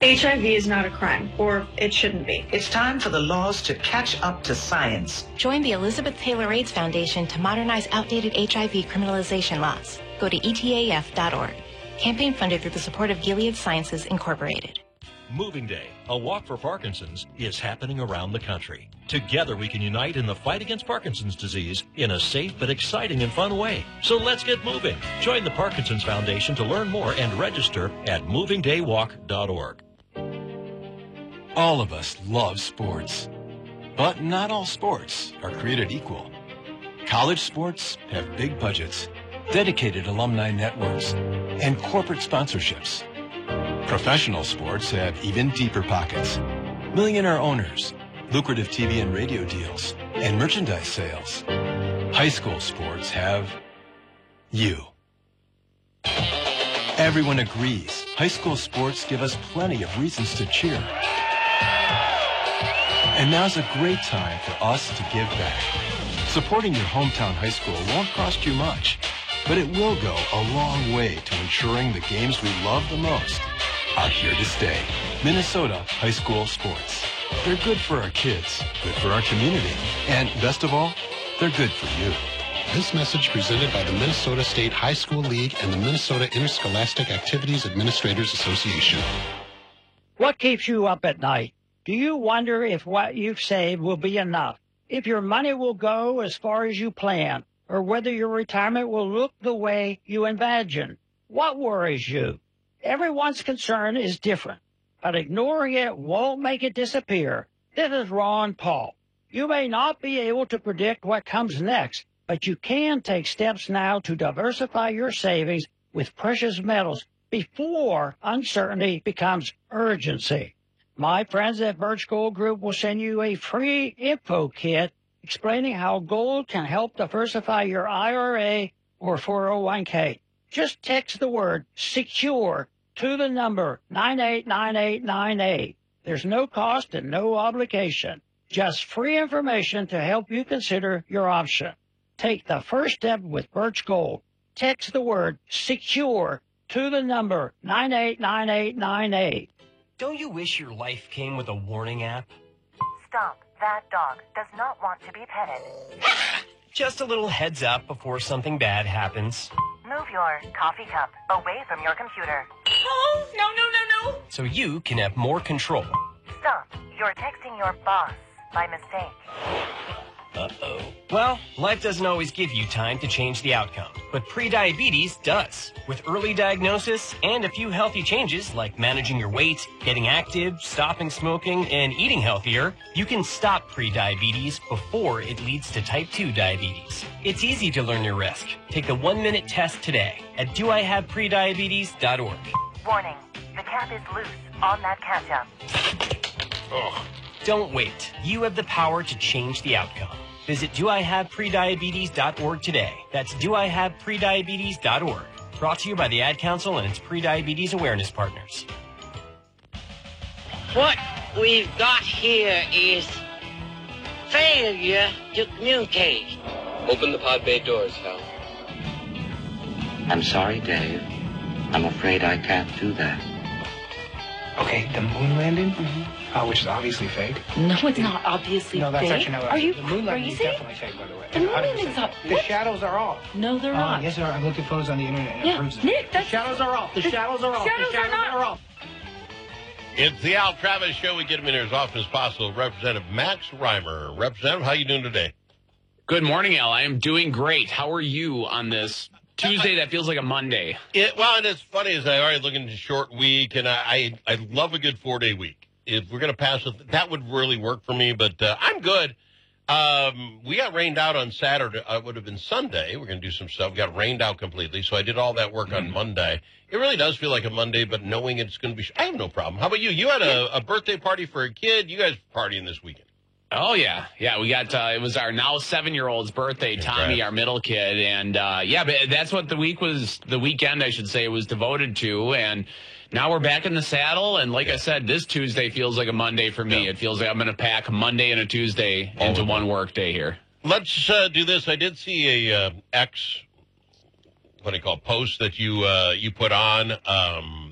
HIV is not a crime, or it shouldn't be. It's time for the laws to catch up to science. Join the Elizabeth Taylor AIDS Foundation to modernize outdated HIV criminalization laws. Go to etaf.org. Campaign funded through the support of Gilead Sciences, Incorporated. Moving Day, a walk for Parkinson's, is happening around the country. Together we can unite in the fight against Parkinson's disease in a safe but exciting and fun way. So let's get moving. Join the Parkinson's Foundation to learn more and register at movingdaywalk.org. All of us love sports, but not all sports are created equal. College sports have big budgets, dedicated alumni networks, and corporate sponsorships. Professional sports have even deeper pockets, millionaire owners, lucrative TV and radio deals, and merchandise sales. High school sports have you. Everyone agrees high school sports give us plenty of reasons to cheer. And now's a great time for us to give back. Supporting your hometown high school won't cost you much, but it will go a long way to ensuring the games we love the most are here to stay. Minnesota high school sports. They're good for our kids, good for our community, and best of all, they're good for you. This message presented by the Minnesota State High School League and the Minnesota Interscholastic Activities Administrators Association. What keeps you up at night? Do you wonder if what you've saved will be enough? If your money will go as far as you plan? Or whether your retirement will look the way you imagine? What worries you? Everyone's concern is different, but ignoring it won't make it disappear. This is Ron Paul. You may not be able to predict what comes next, but you can take steps now to diversify your savings with precious metals before uncertainty becomes urgency. My friends at Birch Gold Group will send you a free info kit explaining how gold can help diversify your IRA or 401k. Just text the word SECURE to the number 989898. There's no cost and no obligation. Just free information to help you consider your option. Take the first step with Birch Gold. Text the word SECURE to the number 989898. Don't you wish your life came with a warning app? Stop. That dog does not want to be petted. Just a little heads up before something bad happens. Move your coffee cup away from your computer. Oh, no. So you can have more control. Stop. You're texting your boss by mistake. Uh-oh. Well, life doesn't always give you time to change the outcome, but prediabetes does. With early diagnosis and a few healthy changes like managing your weight, getting active, stopping smoking, and eating healthier, you can stop prediabetes before it leads to type 2 diabetes. It's easy to learn your risk. Take the 1-minute test today at doihaveprediabetes.org. Warning. The cap is loose on that ketchup. Ugh. Don't wait. You have the power to change the outcome. Visit doihaveprediabetes.org today. That's doihaveprediabetes.org. Brought to you by the Ad Council and its prediabetes awareness partners. What we've got here is failure to communicate. Open the pod bay doors, Hal. I'm sorry, Dave. I'm afraid I can't do that. Okay, the moon landing, which is obviously fake. No, it's not obviously fake. No, that's actually not. Are you the moon landing is crazy? definitely fake, by the way. The moon landing's up. The shadows are off. No, they're not. Yes, they are. I looked at photos on the internet and it proves it. Nick, the shadows are off. The shadows are off. Shadows are off. It's the Al Travis Show. We get him in here as often as possible. Representative Max Reimer. Representative, how you doing today? Good morning, Al. I am doing great. How are you on this Tuesday that feels like a Monday? Well, and it's funny as I already look into short week, and I love a good 4-day week. If we're going to pass it, that would really work for me, but I'm good. We got rained out on Saturday. It would have been Sunday. We're going to do some stuff. We got rained out completely, so I did all that work on Monday. It really does feel like a Monday, but knowing it's going to be, I have no problem. How about you? You had a birthday party for a kid. You guys partying this weekend. Oh, yeah. Yeah, we got, it was our now 7-year-old's birthday, Tommy, our middle kid. And, yeah, but that's what the weekend, I should say, was devoted to. And now we're back in the saddle. And like I said, this Tuesday feels like a Monday for me. It feels like I'm going to pack Monday and a Tuesday into one work day here. Let's do this. I did see a post that you put on.